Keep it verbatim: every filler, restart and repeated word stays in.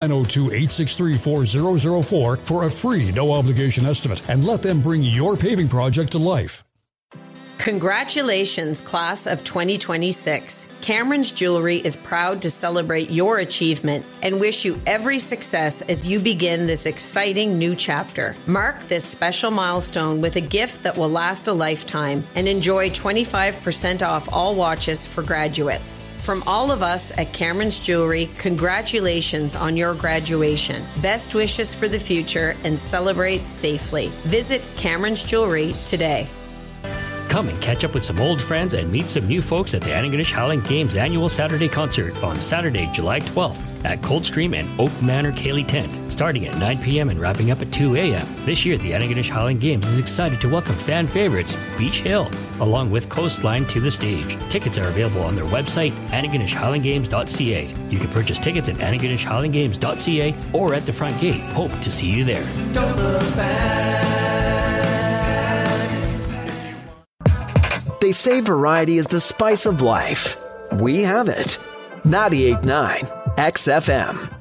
nine oh two, eight six three, four oh oh four for a free no-obligation estimate and let them bring your paving project to life. Congratulations, class of twenty twenty-six. Cameron's Jewelry is proud to celebrate your achievement and wish you every success as you begin this exciting new chapter. Mark this special milestone with a gift that will last a lifetime and enjoy twenty-five percent off all watches for graduates. From all of us at Cameron's Jewelry, congratulations on your graduation. Best wishes for the future and celebrate safely. Visit Cameron's Jewelry today. Come and catch up with some old friends and meet some new folks at the Antigonish Highland Games annual Saturday concert on Saturday, July twelfth at Coldstream and Oak Manor Cayley Tent, starting at nine p.m. and wrapping up at two a.m. This year, the Antigonish Highland Games is excited to welcome fan favorites Beach Hill, along with Coastline, to the stage. Tickets are available on their website, antigonish highland games dot c a. You can purchase tickets at antigonish highland games dot c a or at the front gate. Hope to see you there. Don't look back. They say variety is the spice of life. We have it. ninety-eight point nine X F M.